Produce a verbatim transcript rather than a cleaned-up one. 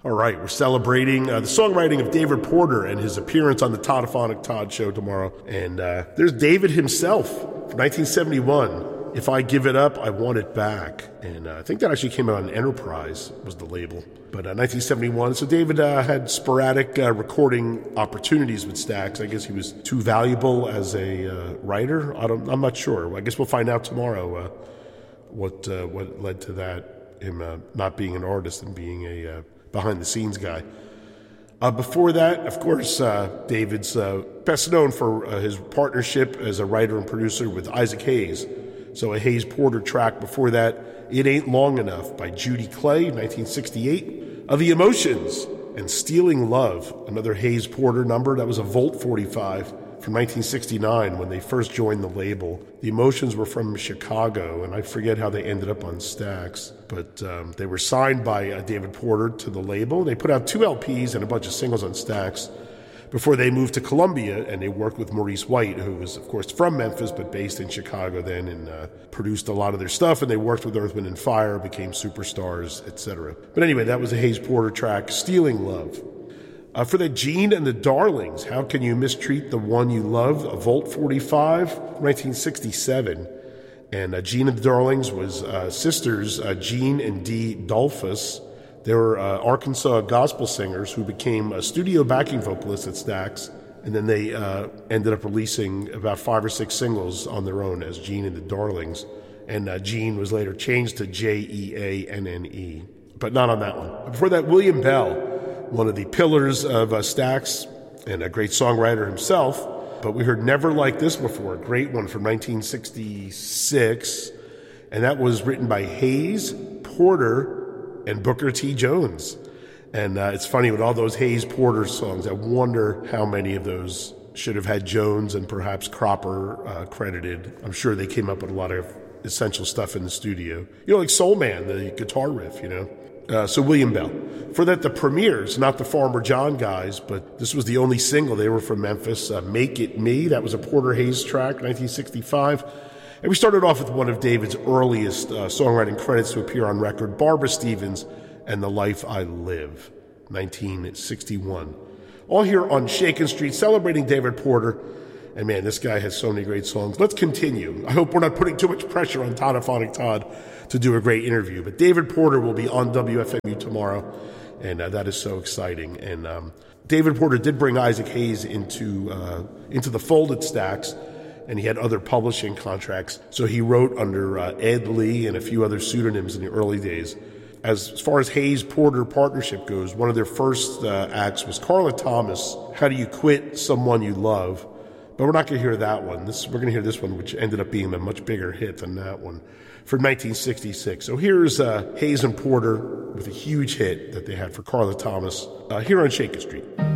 All right, we're celebrating uh, the songwriting of David Porter and his appearance on the Toddophonic Todd Show tomorrow. And uh, there's David himself from nineteen seventy-one. If I Give It Up, I Want It Back. And uh, I think that actually came out on Enterprise, was the label. But uh, nineteen seventy-one, so David uh, had sporadic uh, recording opportunities with Stax. I guess he was too valuable as a uh, writer. I don't, I'm not sure. I guess we'll find out tomorrow uh, what uh, what led to that, him uh, not being an artist and being a uh, behind-the-scenes guy. Uh, before that, of course, uh, David's uh, best known for uh, his partnership as a writer and producer with Isaac Hayes. So a Hayes Porter track before that, It Ain't Long Enough by Judy Clay, nineteen sixty-eight. Of the Emotions and Stealing Love, another Hayes Porter number. That was a Volt forty-five from nineteen sixty-nine when they first joined the label. The Emotions were from Chicago, and I forget how they ended up on Stax. But um, they were signed by uh, David Porter to the label. They put out two L Ps and a bunch of singles on Stax before they moved to Columbia, and they worked with Maurice White, who was, of course, from Memphis, but based in Chicago then, and uh, produced a lot of their stuff, and they worked with Earth, Wind and Fire, became superstars, et cetera. But anyway, that was a Hayes Porter track, Stealing Love. Uh, for the Gene and the Darlings, How Can You Mistreat the One You Love, a Volt forty-five, nineteen sixty-seven. And uh, Gene and the Darlings was uh, sisters, uh, Gene and Dee Dolphus. They were uh, Arkansas gospel singers who became uh, studio backing vocalists at Stax, and then they uh, ended up releasing about five or six singles on their own as Gene and the Darlings. And uh, Gene was later changed to J E A N N E, but not on that one. Before that, William Bell, one of the pillars of uh, Stax and a great songwriter himself. But we heard Never Like This Before, a great one from nineteen sixty-six, and that was written by Hayes, Porter, and Booker T. Jones. And uh, it's funny, with all those Hayes Porter songs, I wonder how many of those should have had Jones and perhaps Cropper uh, credited. I'm sure they came up with a lot of essential stuff in the studio. You know, like Soul Man, the guitar riff, you know. Uh, so William Bell. For that, the Premiers, not the Farmer John guys, but this was the only single. They were from Memphis. Uh, Make It Me, that was a Porter Hayes track, nineteen sixty-five. And we started off with one of David's earliest uh, songwriting credits to appear on record, Barbara Stevens and The Life I Live, nineteen sixty-one. All here on Shakin' Street, celebrating David Porter. And man, this guy has so many great songs. Let's continue. I hope we're not putting too much pressure on Toddophonic Todd to do a great interview. But David Porter will be on W F M U tomorrow, and uh, that is so exciting. And um, David Porter did bring Isaac Hayes into uh, into the fold at Stax, and he had other publishing contracts. So he wrote under uh, Ed Lee and a few other pseudonyms in the early days. As, as far as Hayes-Porter partnership goes, one of their first uh, acts was Carla Thomas, How Do You Quit Someone You Love? But we're not going to hear that one. This, we're going to hear this one, which ended up being a much bigger hit than that one, from nineteen sixty-six. So here's uh, Hayes and Porter with a huge hit that they had for Carla Thomas uh, here on Shakin' Street.